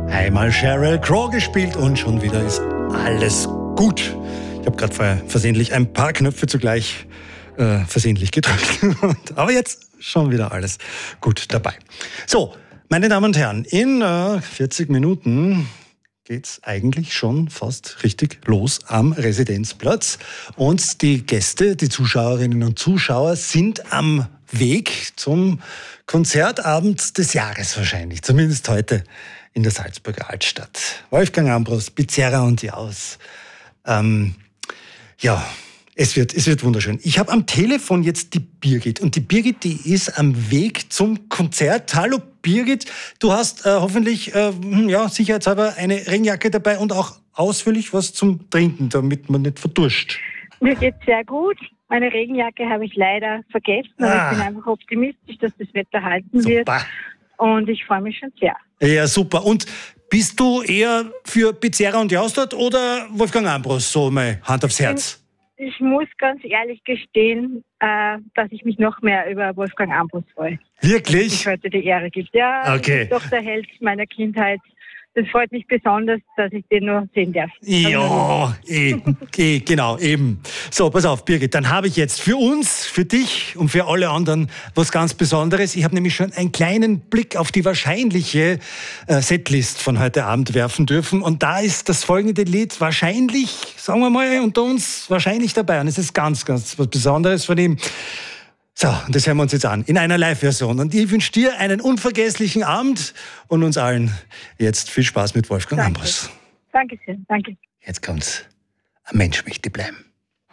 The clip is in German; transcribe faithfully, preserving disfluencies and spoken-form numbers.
Einmal Sheryl Crow gespielt und schon wieder ist alles gut. Ich habe gerade vorher versehentlich ein paar Knöpfe zugleich äh, versehentlich gedrückt. Aber jetzt schon wieder alles gut dabei. So, meine Damen und Herren, in äh, vierzig Minuten geht's eigentlich schon fast richtig los am Residenzplatz. Und die Gäste, die Zuschauerinnen und Zuschauer sind am Weg zum Konzertabend des Jahres wahrscheinlich. Zumindest heute in der Salzburger Altstadt. Wolfgang Ambros, Bizerra und Jaus. Ähm, ja, es wird, es wird wunderschön. Ich habe am Telefon jetzt die Birgit. Und die Birgit, die ist am Weg zum Konzert. Hallo Birgit, du hast äh, hoffentlich äh, ja, sicherheitshalber eine Regenjacke dabei und auch ausführlich was zum Trinken, damit man nicht verdurst. Mir geht's sehr gut. Meine Regenjacke habe ich leider vergessen, aber Ah. ich bin einfach optimistisch, dass das Wetter halten Super. wird. Und ich freue mich schon sehr. Ja, super. Und bist du eher für Bizerra und Jaus dort oder Wolfgang Ambros? So mal Hand aufs Herz. Ich muss ganz ehrlich gestehen, äh, dass ich mich noch mehr über Wolfgang Ambros freue. Dass Wirklich? es heute die Ehre gibt. Ja, Okay. das ist doch der Held meiner Kindheit. Das freut mich besonders, dass ich den nur sehen darf. Ja, eh, eh, genau, eben. So, pass auf, Birgit, dann habe ich jetzt für uns, für dich und für alle anderen was ganz Besonderes. Ich habe nämlich schon einen kleinen Blick auf die wahrscheinliche äh, Setlist von heute Abend werfen dürfen. Und da ist das folgende Lied wahrscheinlich, sagen wir mal, unter uns wahrscheinlich dabei. Und es ist ganz, ganz was Besonderes von ihm. So, und das hören wir uns jetzt an, in einer Live-Version. Und ich wünsche dir einen unvergesslichen Abend und uns allen jetzt viel Spaß mit Wolfgang Danke. Ambros. Dankeschön, danke. Jetzt kommt's. Ein Mensch möchte bleiben.